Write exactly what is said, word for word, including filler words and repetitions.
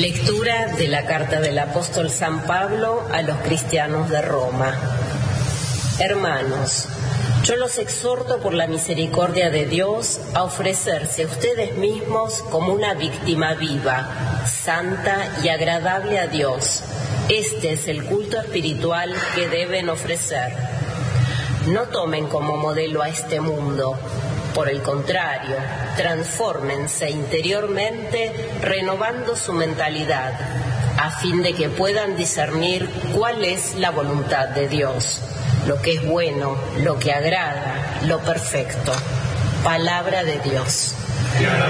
Lectura de la carta del apóstol San Pablo a los cristianos de Roma. Hermanos, yo los exhorto por la misericordia de Dios a ofrecerse a ustedes mismos como una víctima viva, santa y agradable a Dios. Este es el culto espiritual que deben ofrecer. No tomen como modelo a este mundo. Por el contrario, transfórmense interiormente renovando su mentalidad, a fin de que puedan discernir cuál es la voluntad de Dios, lo que es bueno, lo que agrada, lo perfecto. Palabra de Dios.